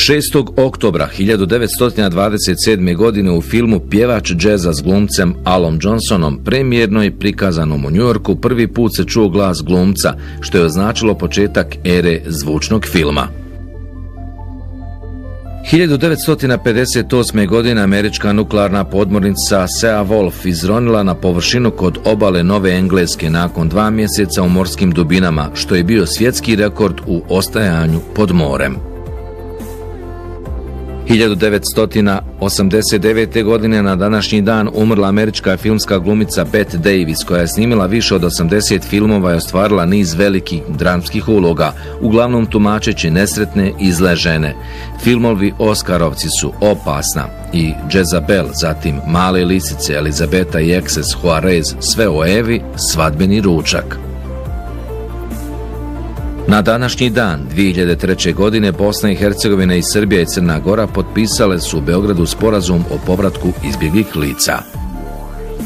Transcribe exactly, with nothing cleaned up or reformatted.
šestog oktobra hiljadu devetsto dvadeset sedme. godine u filmu Pjevač džeza s glumcem Alom Johnsonom, premijerno je prikazanom u Njujorku, prvi put se čuo glas glumca, što je označilo početak ere zvučnog filma. hiljadu devetsto pedeset osme. godine američka nuklearna podmornica Sea Wolf izronila na površinu kod obale Nove Engleske nakon dva mjeseca u morskim dubinama, što je bio svjetski rekord u ostajanju pod morem. hiljadu devetsto osamdeset devete. godine na današnji dan umrla američka filmska glumica Bette Davis, koja je snimila više od osamdeset filmova i ostvarila niz velikih dramskih uloga, uglavnom tumačeći nesretne i zle žene. Filmovi Oskarovci su Opasna i Jezabel, zatim Male lisice, Elizabeta i Ekses, Juarez, Sve o Evi, Svadbeni ručak. Na današnji dan dvije hiljade treće. godine Bosna i Hercegovina i Srbija i Crna Gora potpisale su u Beogradu sporazum o povratku izbjeglih lica.